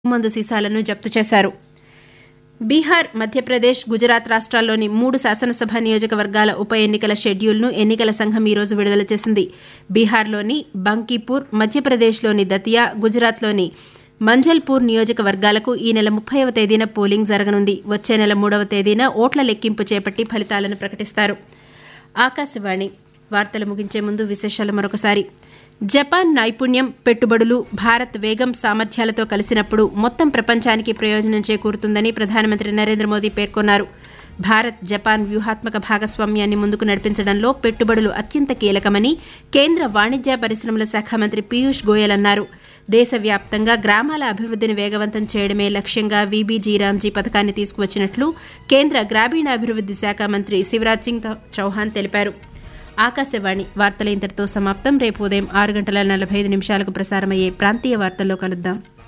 మందు సీసాలను జప్తు చేశారు. బీహార్, మధ్యప్రదేశ్, గుజరాత్ రాష్ట్రాల్లోని 3 శాసనసభ నియోజకవర్గాల ఉప ఎన్నికల షెడ్యూల్ను ఎన్నికల సంఘం ఈ రోజు విడుదల చేసింది. బీహార్లోని బంకీపూర్, మధ్యప్రదేశ్లోని దతియా, గుజరాత్లోని మంజల్పూర్ నియోజకవర్గాలకు ఈ నెల 30వ తేదీన పోలింగ్ జరగనుంది. వచ్చే నెల 3వ తేదీన ఓట్ల లెక్కింపు చేపట్టి ఫలితాలను ప్రకటిస్తారు. ఆకాశవాణి వార్తలు ముగించే ముందు విశేషాలు మరొకసారి. జపాన్ నైపుణ్యం, పెట్టుబడులు, భారత్ వేగం, సామర్థ్యాలతో కలిసినప్పుడు మొత్తం ప్రపంచానికి ప్రయోజనం చేకూరుతుందని ప్రధానమంత్రి నరేంద్ర మోదీ పేర్కొన్నారు. భారత్, జపాన్ వ్యూహాత్మక భాగస్వామ్యాన్ని ముందుకు నడిపించడంలో పెట్టుబడులు అత్యంత కీలకమని కేంద్ర వాణిజ్య పరిశ్రమల శాఖ మంత్రి పీయూష్ గోయల్ అన్నారు. దేశవ్యాప్తంగా గ్రామాల అభివృద్ధిని వేగవంతం చేయడమే లక్ష్యంగా వీబీజీ రామ్జీ పథకాన్ని తీసుకువచ్చినట్లు కేంద్ర గ్రామీణాభివృద్ది శాఖ మంత్రి శివరాజ్ సింగ్ చౌహాన్ తెలిపారు. ఆకాశవాణి వార్తలు ఇంతటితో సమాప్తం. రేపు ఉదయం 6:45 ప్రసారమయ్యే ప్రాంతీయ వార్తల్లో కలుద్దాం.